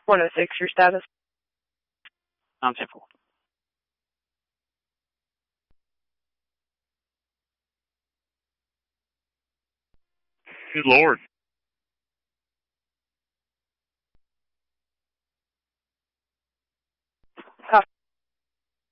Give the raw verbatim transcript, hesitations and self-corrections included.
one oh six, your status? I'm ten four. Good Lord.